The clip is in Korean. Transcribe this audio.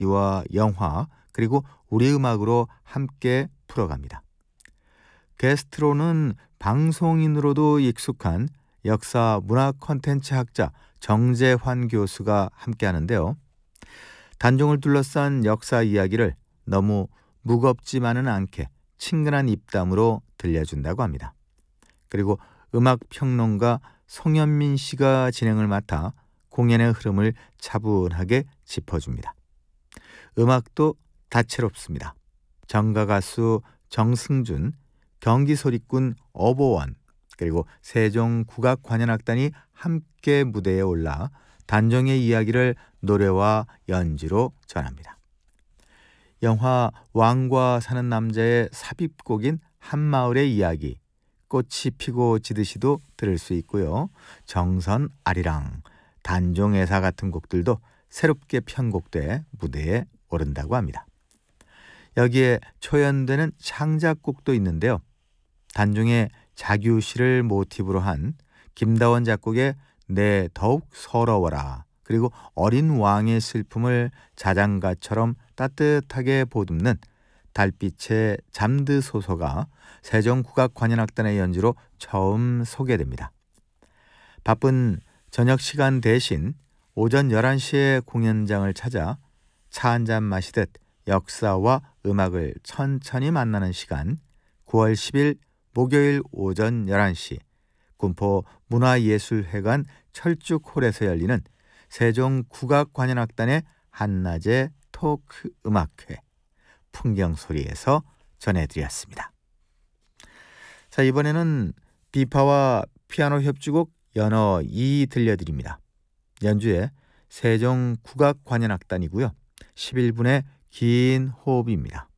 이와 영화 그리고 우리 음악으로 함께 풀어갑니다. 게스트로는 방송인으로도 익숙한 역사 문화 콘텐츠 학자 정재환 교수가 함께 하는데요. 단종을 둘러싼 역사 이야기를 너무 무겁지만은 않게 친근한 입담으로 들려준다고 합니다. 그리고 음악평론가 송현민 씨가 진행을 맡아 공연의 흐름을 차분하게 짚어줍니다. 음악도 다채롭습니다. 정가 가수 정승준, 경기소리꾼 어보원, 그리고 세종국악관현악단이 함께 무대에 올라 단종의 이야기를 노래와 연주로 전합니다. 영화 왕과 사는 남자의 삽입곡인 한마을의 이야기, 꽃이 피고 지듯이도 들을 수 있고요. 정선 아리랑, 단종애사 같은 곡들도 새롭게 편곡돼 무대에 오른다고 합니다. 여기에 초연되는 창작곡도 있는데요. 단종의 자규시를 모티브로 한 김다원 작곡의 내 더욱 서러워라, 그리고 어린 왕의 슬픔을 자장가처럼 따뜻하게 보듬는 달빛의 잠드소서가 세종국악관현악단의 연주로 처음 소개됩니다. 바쁜 저녁 시간 대신 오전 11시에 공연장을 찾아 차 한잔 마시듯 역사와 음악을 천천히 만나는 시간, 9월 10일 목요일 오전 11시 군포 문화예술회관 철쭉홀에서 열리는 세종국악관현악단의 한낮의 토크 음악회 풍경소리에서 전해드렸습니다. 자, 이번에는 비파와 피아노 협주곡 연어 2 들려드립니다. 연주에 세종국악관현악단이고요. 11분의 긴 호흡입니다.